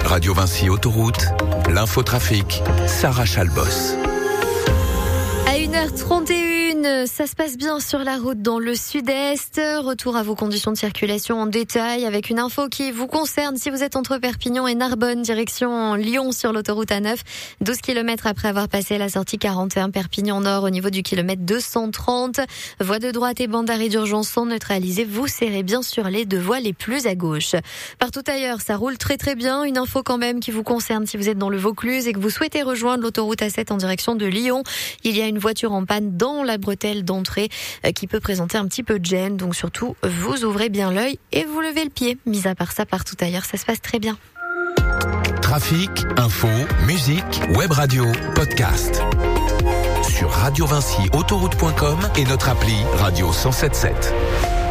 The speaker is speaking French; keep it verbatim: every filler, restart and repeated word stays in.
Radio Vinci Autoroute, l'infotrafic, Sarah Chalbos. À une heure trente et une, ça se passe bien sur la route dans le sud-est. Retour à vos conditions de circulation en détail avec une info qui vous concerne si vous êtes entre Perpignan et Narbonne, direction Lyon sur l'autoroute A neuf. douze kilomètres après avoir passé la sortie quarante et un Perpignan Nord au niveau du kilomètre deux cent trente. Voie de droite et bande d'arrêt d'urgence sont neutralisées. Vous serrez bien sur les deux voies les plus à gauche. Partout ailleurs, ça roule très très bien. Une info quand même qui vous concerne si vous êtes dans le Vaucluse et que vous souhaitez rejoindre l'autoroute A sept en direction de Lyon. Il y a une voiture en panne dans la bretelle d'entrée qui peut présenter un petit peu de gêne. Donc surtout, vous ouvrez bien l'œil et vous levez le pied. Mis à part ça, partout ailleurs, ça se passe très bien. Trafic, info, musique, web radio, podcast. Sur radio vinci autoroute point com et notre appli Radio cent soixante-dix-sept.